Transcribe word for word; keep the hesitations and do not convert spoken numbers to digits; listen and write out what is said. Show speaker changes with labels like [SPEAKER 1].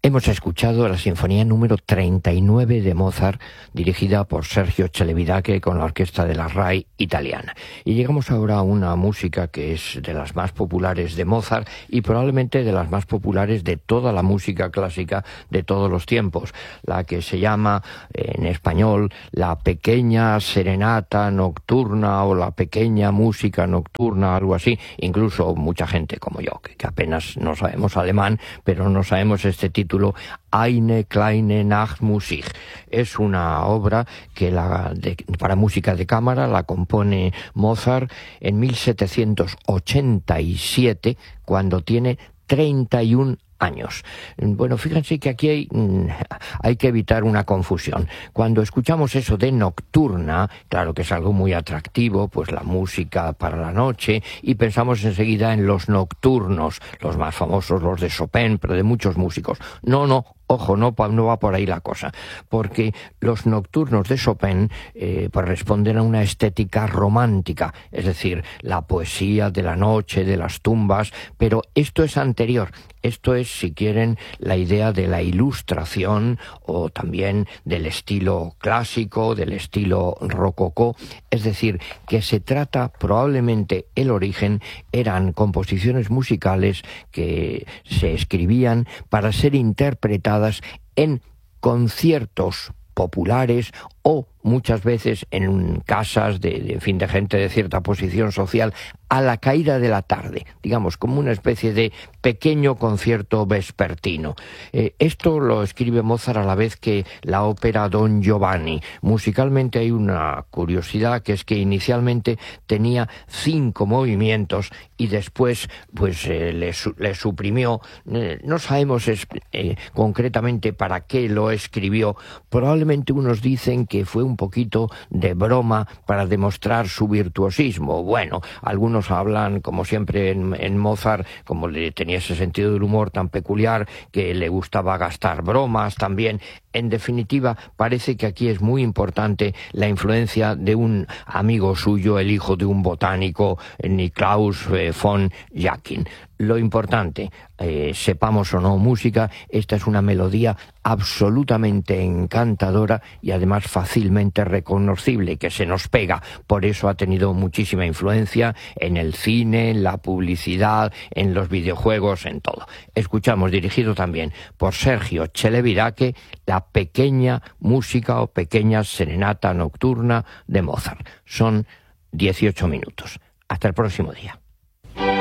[SPEAKER 1] Hemos escuchado la sinfonía número treinta y nueve de Mozart, dirigida por Sergio Celibidache con la orquesta de la RAI italiana. Y llegamos ahora a una música que es de las más populares de Mozart y probablemente de las más populares de toda la música clásica de todos los tiempos, la que se llama en español la pequeña serenata nocturna o la pequeña música nocturna, algo así. Incluso mucha gente como yo, que apenas no sabemos alemán, pero no sabemos este título. Eine kleine Nachtmusik. Es una obra que la de, para música de cámara la compone Mozart en mil setecientos ochenta y siete, cuando tiene treinta y un años. Bueno, fíjense que aquí hay, hay que evitar una confusión. Cuando escuchamos eso de nocturna, claro que es algo muy atractivo, pues la música para la noche, y pensamos enseguida en los nocturnos, los más famosos, los de Chopin, pero de muchos músicos. No, no. Ojo, no, no va por ahí la cosa, porque los nocturnos de Chopin eh, pues responden a una estética romántica, es decir, la poesía de la noche, de las tumbas, pero esto es anterior. Esto es, si quieren, la idea de la ilustración o también del estilo clásico, del estilo rococó, es decir, que se trata, probablemente el origen, eran composiciones musicales que se escribían para ser interpretadas en conciertos populares o muchas veces en casas de, de, en fin, de gente de cierta posición social a la caída de la tarde, digamos, como una especie de pequeño concierto vespertino. Eh, esto lo escribe Mozart a la vez que la ópera Don Giovanni. Musicalmente hay una curiosidad, que es que inicialmente tenía cinco movimientos y después pues eh, le, le suprimió. Eh, no sabemos es, eh, concretamente para qué lo escribió. Probablemente unos dicen que fue un poquito de broma para demostrar su virtuosismo. Bueno, algunos hablan, como siempre en, en Mozart, como le tenía ese sentido del humor tan peculiar, que le gustaba gastar bromas también. En definitiva, parece que aquí es muy importante la influencia de un amigo suyo, el hijo de un botánico, Niklaus von Jacquin. Lo importante, eh, sepamos o no música, esta es una melodía absolutamente encantadora y además fácilmente reconocible, que se nos pega. Por eso ha tenido muchísima influencia en el cine, en la publicidad, en los videojuegos, en todo. Escuchamos, dirigido también por Sergio Celibidache, la pequeña música o pequeña serenata nocturna de Mozart. Son dieciocho minutos. Hasta el próximo día.